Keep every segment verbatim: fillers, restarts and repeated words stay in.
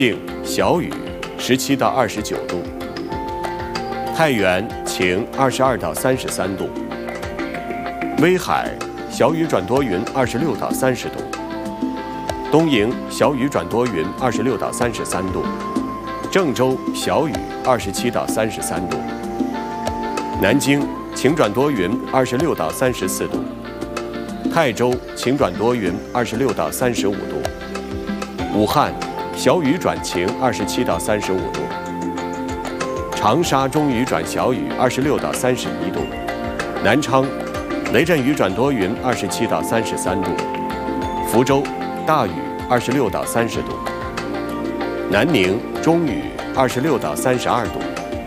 定小雨，十七到二十九度。太原晴，二十二到三十三度。威海小雨转多云，二十六到三十度。东营小雨转多云，二十六到三十三度。郑州小雨，二十七到三十三度。南京晴转多云，二十六到三十四度。泰州晴转多云，二十六到三十五度。武汉小雨转晴，二十七到三十五度。长沙中雨转小雨，二十六到三十一度。南昌雷阵雨转多云，二十七到三十三度。福州大雨，二十六到三十度。南宁中雨，二十六到三十二度。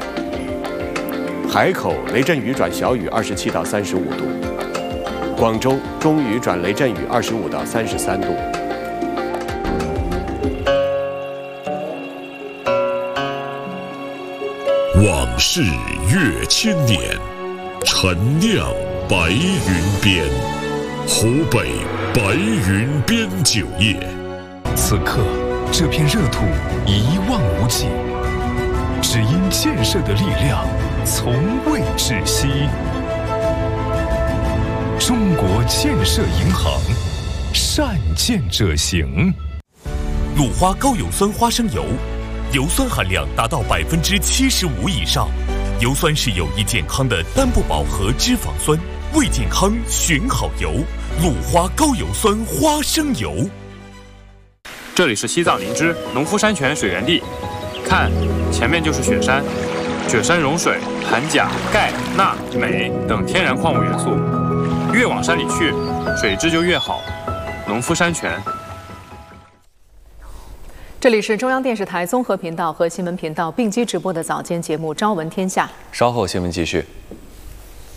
海口雷阵雨转小雨，二十七到三十五度。广州中雨转雷阵雨，二十五到三十三度。 往事越千年，陈酿白云边，湖北白云边酒业。 此刻，这片热土一望无际，只因建设的力量从未止息。中国建设银行，善建者行。 鲁花高油酸花生油，油酸含量达到百分之七十五以上。油酸是有益健康的单不饱和脂肪酸，为健康选好油。鲁花高油酸花生油。 这里是西藏林芝农夫山泉水源地，看，前面就是雪山。雪山融水含钾、钙、钠、镁等天然矿物元素，越往山里去，水质就越好。农夫山泉。 这里是中央电视台综合频道和新闻频道并机直播的早间节目《朝闻天下》。 稍后新闻继续。